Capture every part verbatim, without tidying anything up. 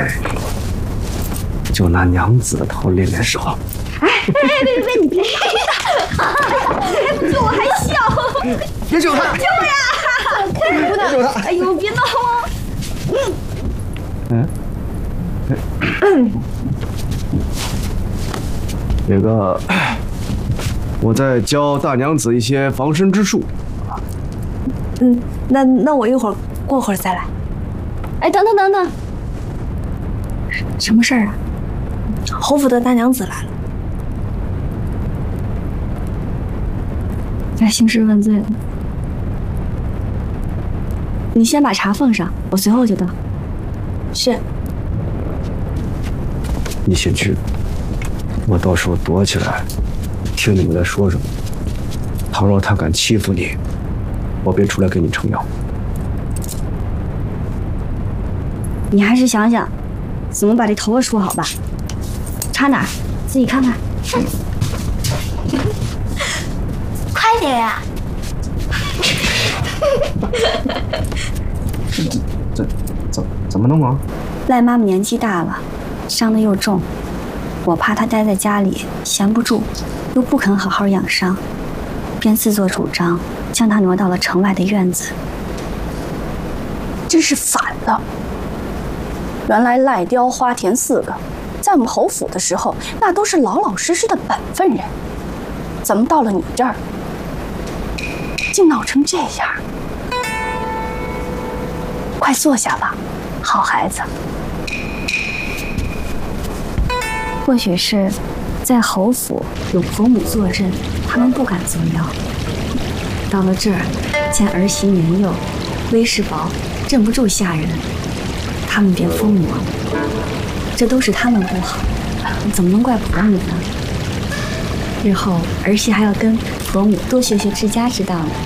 哎，就拿娘子的头练练手。 哎，别别别，你别杀他！救我还笑！ 别救他！ 救呀！别救他！ 哎呦，别闹啊！ 嗯。嗯。那个，我在教大娘子一些防身之术。 嗯，那那我一会儿过会儿再来。 哎，等等等等， 什么事儿啊？侯府的大娘子来了， 来兴师问罪了。你先把茶奉上，我随后就到。 是。 你先去，我到时候躲起来，听你们在说什么。倘若他敢欺负你，我便出来给你撑腰。 你还是想想，怎么把这头发梳好吧。插哪儿？自己看看。 快点呀！ 怎怎怎么弄啊？ 赖妈妈年纪大了，伤得又重，我怕她待在家里闲不住，又不肯好好养伤，便自作主张将她挪到了城外的院子。 真是反了！原来赖雕、花田四个，在我们侯府的时候，那都是老老实实的本分人，怎么到了你这儿，竟闹成这样？快坐下吧，好孩子。 或许是在侯府有婆母坐镇，他们不敢作妖。到了这儿，见儿媳年幼，威势薄，镇不住下人，他们便疯魔。这都是他们不好，怎么能怪婆母呢？日后儿媳还要跟婆母多学学治家之道呢。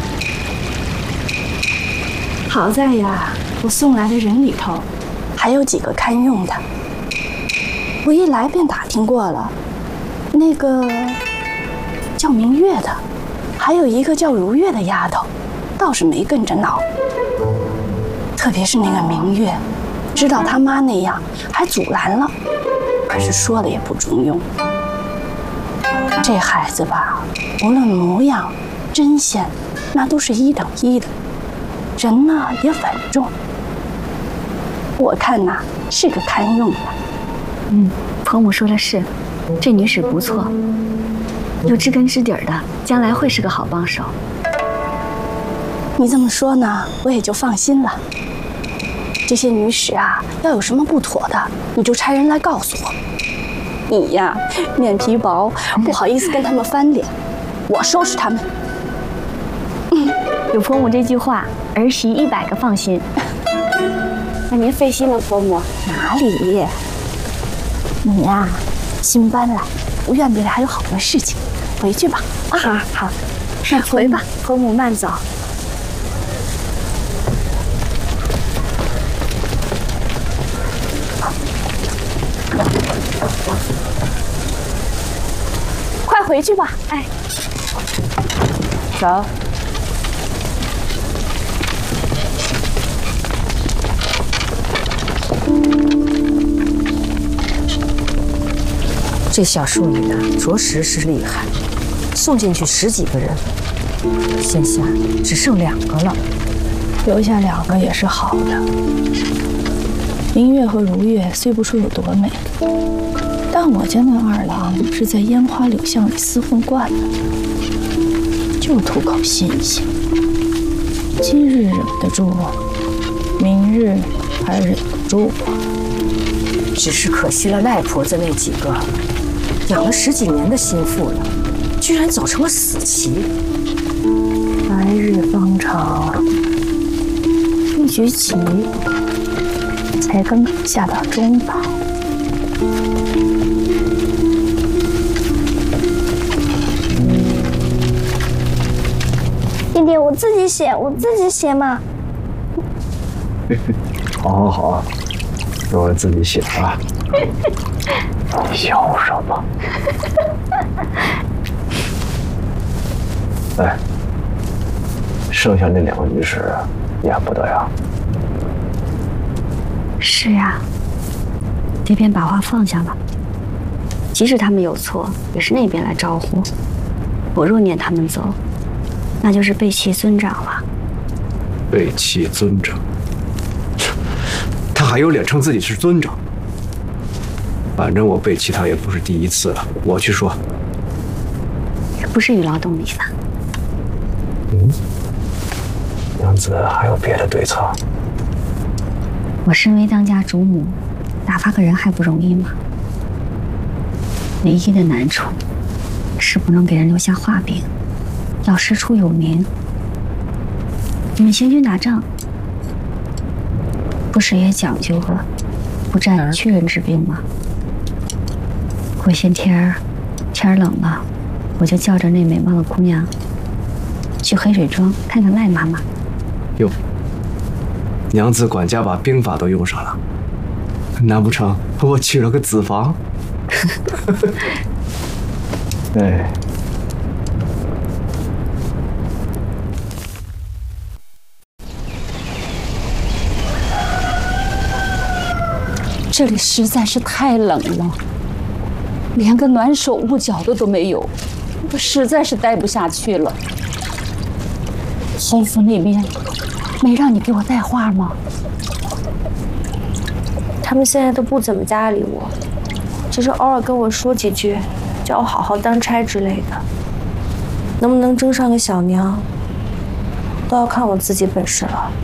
好在呀，我送来的人里头，还有几个堪用的。我一来便打听过了，那个叫明月的，还有一个叫如月的丫头，倒是没跟着闹。特别是那个明月，知道他妈那样，还阻拦了，可是说了也不中用。这孩子吧，无论模样、针线，那都是一等一的，人呢也稳重。我看呐，是个堪用的。 嗯，婆母说的是，这女使不错，有知根知底儿的，将来会是个好帮手。 你这么说呢，我也就放心了。这些女使啊，要有什么不妥的，你就差人来告诉我。你呀，面皮薄，不好意思跟他们翻脸，我收拾他们。 嗯，有婆母这句话，儿媳一百个放心。那您费心了，婆母。 哪里？你呀，新搬来，院子里还有好多事情，回去吧。 啊，好，好，那回吧，婆母慢走。 快回去吧。 哎， 走。 这小淑女啊，着实是厉害，送进去十几个人，现下只剩两个了。 留下两个也是好的。明月和如月虽不出有多美，但我家那二郎是在烟花柳巷里厮混惯了，就图口新鲜。今日忍得住，明日还忍不住啊。 只是可惜了赖婆子那几个。养了十几年的心腹了，居然走成了死棋。 来日方长，一局棋才刚刚下到中吧。 弟弟，我自己写，我自己写嘛。 好好好，等我自己写啊。笑什么？哎，剩下那两个女使，也不得呀。 是呀， 这边把话放下了。即使他们有错，也是那边来招呼。我若撵他们走，那就是背弃尊长了。 背弃尊长？他还有脸称自己是尊长？反正我背弃他也不是第一次了，我去说。 也不是与劳动离散。 嗯，娘子还有别的对策？ 我身为当家主母，打发个人还不容易吗？唯一的难处是不能给人留下画饼，要师出有名。你们行军打仗，不是也讲究个不占屈人之兵吗？过些天儿，天儿冷了，我就叫着那美貌的姑娘去黑水庄看看赖妈妈。 哟，娘子管家把兵法都用上了，难不成我娶了个子房？哎， 这里实在是太冷了，连个暖手捂脚的都没有，我实在是待不下去了。侯府那边没让你给我带话吗？ 他们现在都不怎么搭理我，只是偶尔跟我说几句，叫我好好当差之类的。能不能争上个小娘，都要看我自己本事了。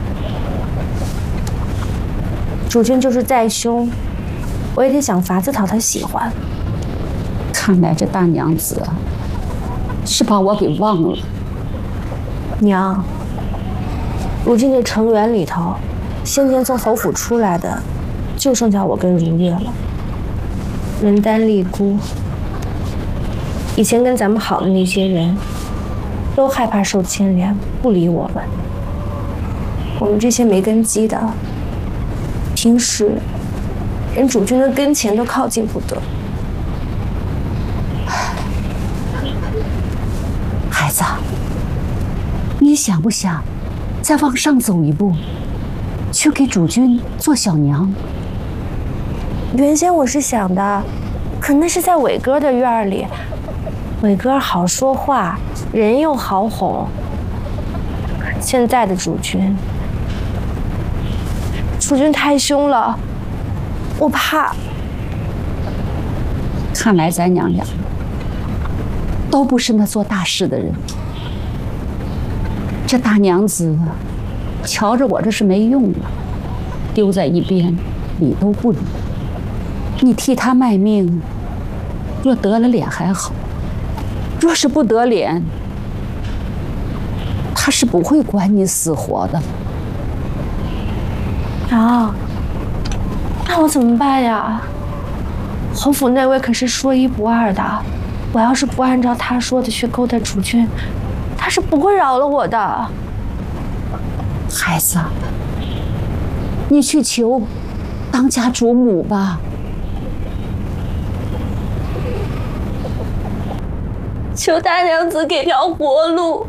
主君就是再凶，我也得想法子讨他喜欢。 看来这大娘子啊，是把我给忘了。 娘，如今这城垣里头，先前从侯府出来的，就剩下我跟如月了。人单力孤，以前跟咱们好的那些人，都害怕受牵连，不理我们。我们这些没根基的，平时连主君的跟前都靠近不得。 孩子，你想不想再往上走一步，去给主君做小娘？ 原先我是想的，可那是在伟哥的院里，伟哥好说话，人又好哄。现在的主君，主君太凶了，我怕。 看来咱娘俩都不是那做大事的人。这大娘子瞧着我这是没用了，丢在一边，理都不理。你替她卖命，若得了脸还好，若是不得脸，她是不会管你死活的。 娘，那我怎么办呀？侯府那位可是说一不二的，我要是不按照他说的去勾搭主君，他是不会饶了我的。 孩子，你去求当家主母吧。 求大娘子给条活路。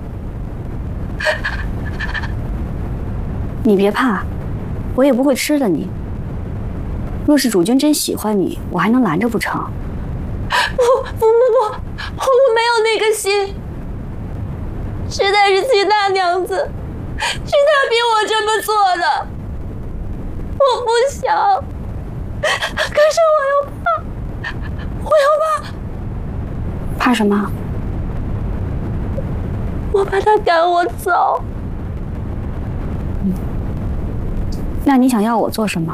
你别怕，我也不会吃了你。若是主君真喜欢你，我还能拦着不成？ 不不不不，我没有那个心，实在是齐大娘子，是她逼我这么做的，我不想，可是我又怕，我又怕。 怕什么？ 我怕他赶我走。 嗯，那你想要我做什么？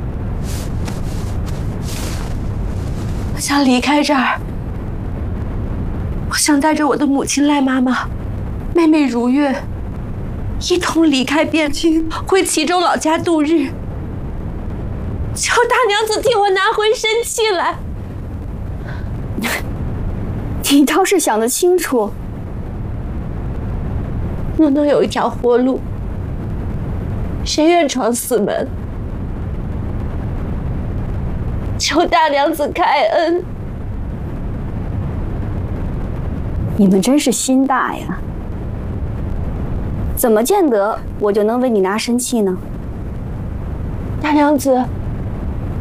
我想离开这儿，我想带着我的母亲赖妈妈、妹妹如月，一同离开汴京，回齐州老家度日。求大娘子替我拿回生气来。 你倒是想得清楚。 若能有一条活路，谁愿闯死门？求大娘子开恩。 你们真是心大呀！怎么见得我就能为你拿生气呢？ 大娘子，